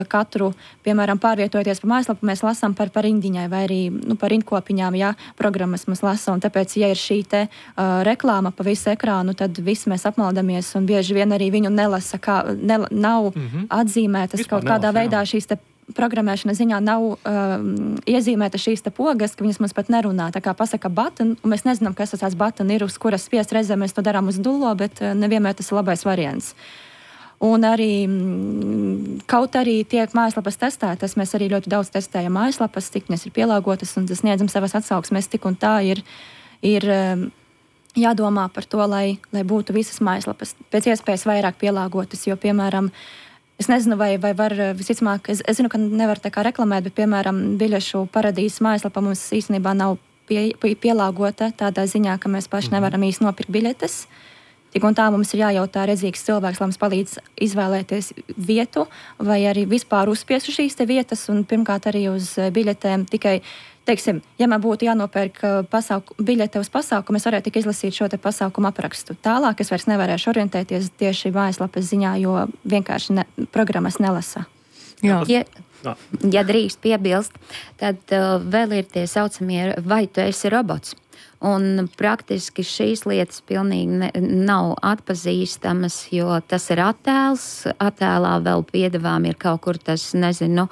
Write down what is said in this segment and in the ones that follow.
katru, piemēram, pārvietojoties pa mājaslapu, mēs lasām par rindiņai vai arī par rindkopiņām, ja programmas mums lasa. Un tāpēc, ja ir šī te reklāma pa visu ekrānu, tad visi mēs apmaldamies un bieži vien arī viņu nelasa, nav atzīmētas kaut kādā veidā šīs te programmēšana ziņā nav iezīmēta šīs te pogas, ka viņas mums pat nerunā. Tā kā pasaka button, un mēs nezinām, kas tas button ir, uz kuras spiest reizē mēs to darām uz dullo, bet nevienmēr tas ir labais variants. Un arī, kaut arī tiek mājaslapas testētas, mēs arī ļoti daudz testējam mājaslapas, cik viņas ir pielāgotas un sniedzam savas atsauksmes, tik un tā ir jādomā par to, lai būtu visas mājaslapas pēc iespējas vairāk pielāgotas, jo, piemēram, es nezinu, vai var visticamāk, es zinu, ka nevar tā kā reklamēt, bet, piemēram, biļešu paradīzes mājaslapa mums īstenībā nav pielāgota tādā ziņā, ka mēs paši nevaram īsti nopirkt biļetes. Tik un tā mums ir jājautā redzīgs cilvēks, lai mums palīdz izvēlēties vietu vai arī vispār uzspiest uz šīs te vietas un pirmkārt arī uz biļetēm tikai, teiksim, ja man būtu jānopērk biļete uz pasākumu, es varētu tik izlasīt šo te pasākumu aprakstu. Tālāk es vairs nevarēšu orientēties tieši mājaslapas ziņā, jo vienkārši programmas nelasa. Jā. Ja drīkst piebilst, tad vēl ir tie saucamie, vai tu esi robots. Un praktiski šīs lietas pilnīgi nav atpazīstamas, jo tas ir attēls. Attēlā vēl piedevām ir kaut kur tas, nezinu,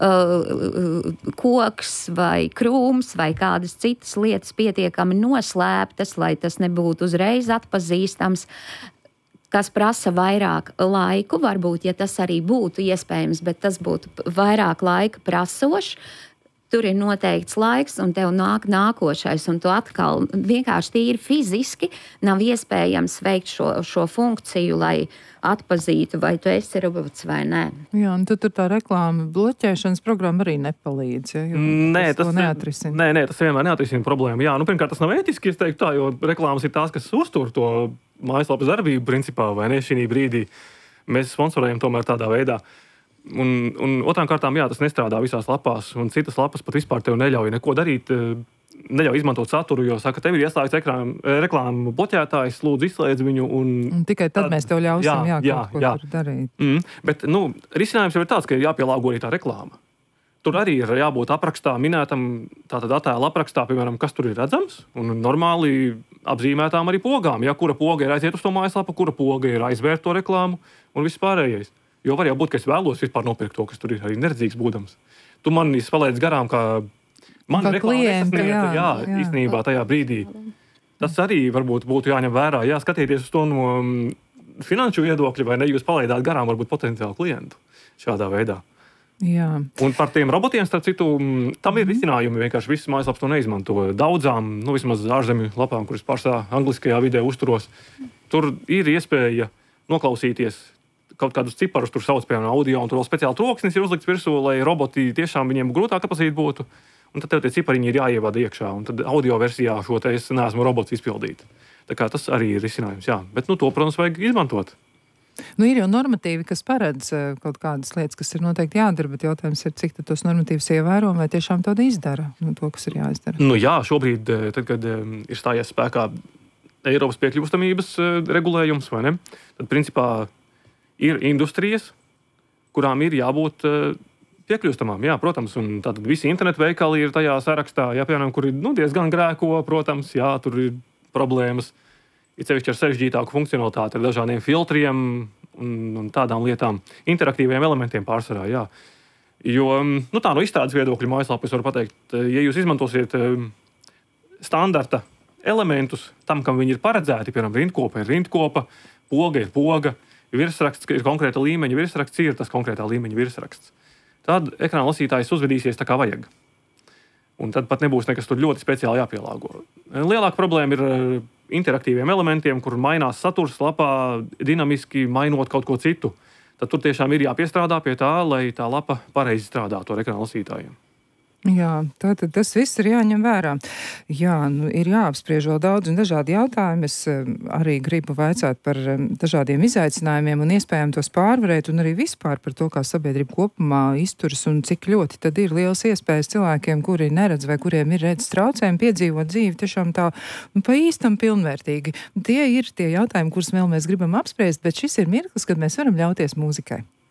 koks vai krūms vai kādas citas lietas pietiekami noslēptas, lai tas nebūtu uzreiz atpazīstams, kas prasa vairāk laiku, varbūt, ja tas arī būtu iespējams, bet tas būtu vairāk laika prasošs. Tur ir noteikts laiks, un tev nāk nākošais, un tu atkal vienkārši tīri fiziski nav iespējams veikt šo funkciju, lai atpazītu, vai tu esi robots vai nē. Jā, un tad tā reklāma bloķēšanas programma arī nepalīdz, ja? Nē, tas vienmēr neatrisina problēmu. Jā, pirmkārt, tas nav ētiski, es teiktu tā, jo reklāmas ir tās, kas uztur to mājaslapas darbību principā, vai ne, šī brīdī. Mēs sponsorējam tomēr tādā veidā. Un otrām kārtām, jā, tas nestrādā visās lapās, un citas lapas pat vispār tev neļauj neko darīt, neļauj izmantot saturu, jo saka, tev ir ieslēgts reklāmu bloķētājs, lūdzu izslēdz viņu. Un tikai tad mēs tev ļausim, kaut ko tur darīt. Bet, risinājums jau ir tāds, ka ir jāpielāgo arī tā reklāma. Tur arī ir jābūt aprakstā minētam, tātad attēla aprakstā, piemēram, kas tur ir redzams, un normāli apzīmētām arī pogām, ja kura poga ir aiziet uz to mājaslapu, kura poga ir aizvērt to reklāmu un viss pārējais. Jo var jau būt, ka es vēlos vispār nopirkt to, kas tur ir arī neredzīgs būdams. Tu man palaidz garām, ka man reklāma nesasniedza, īstenībā tajā brīdī. Tas arī varbūt būtu jāņem vērā, skatīties uz to no finanšu viedokļa, vai ne, jūs palaidāt garām varbūt potenciālu klientu šādā veidā. Jā. Un par tiem robotiem, starp citu, tam ir risinājumi, vienkārši visas mājaslapas to neizmanto. Daudzām, vismaz ārzemju lapām, kuras pārstāv angliskajā vidē uzturos, tur ir iespēja noklausīties kaut kādus ciparus, tur sauc, piemēram, audio, un tur vēl speciāli troksnis ir uzlikts virsū, lai roboti tiešām viņiem grūtāk apazīt būtu. Un tad tev tie cipariņi ir jāievada iekšā, un tad audio versijā šo te es neesmu robots izpildīt. Tā kā tas arī ir risinājums, jā. Bet, to, protams, vajag izmantot. Ir jau normatīvi, kas paredz kaut kādas lietas, kas ir noteikti jādara, bet jautājums ir, cik tad tos normatīvus ievēro, vai tiešām to izdara, to, kas ir jāizdara. Jā, šobrīd, tad, kad ir stājies spēkā Eiropas piekļūstamības regulējums, vai ne, tad, principā, ir industrijas, kurām ir jābūt piekļūstamām, jā, protams, un tātad visi internetu veikali ir tajā sarakstā, jā, piemēram, kur ir diezgan grēko, protams, jā, tur ir problēmas, ir sevišķi ar sarežģītāku funkcionalitāti, ar dažādiem filtriem un tādām lietām, interaktīviem elementiem pārsvarā, jā. Jo, tā no izstādes viedokļa mājaslapā es varu pateikt, ja jūs izmantosiet standarta elementus tam, kam viņi ir paredzēti, piemēram, rindkopa ir rindkopa, poga ir poga, virsraksts ir konkrēta līmeņa virsraksts, ir tas konkrētā līmeņa virsraksts. Tad ekrāna lasītājs uzvedīsies tā kā vajag. Un tad pat nebūs nekas tur ļoti speciāli jāpielāgo. Lielāka problēma ir interaktīviem elementiem, kur mainās saturs lapā dinamiski mainot kaut ko citu. Tad tur tiešām ir jāpiestrādā pie tā, lai tā lapa pareizi strādātu ar ekrāna lasītājiem. Jā, tātad tas viss ir jāņem vērā. Jā, ir jāapspriež vēl daudz un dažādi jautājumi. Es arī gribu vaicāt par dažādiem izaicinājumiem un iespējām tos pārvarēt un arī vispār par to, kā sabiedrība kopumā izturas un cik ļoti tad ir liels iespējas cilvēkiem, kuri neredz vai kuriem ir redzes traucējumi, piedzīvot dzīvi tiešām tā pa īstam pilnvērtīgi. Tie ir tie jautājumi, kurus vēl mēs gribam apspriest, bet šis ir mirklis, kad mēs varam ļauties mūzikai.